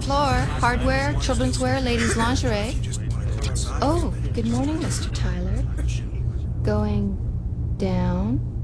floor. Hardware, children's wear, ladies' lingerie. Oh, good morning, Mr. Tyler. Going down.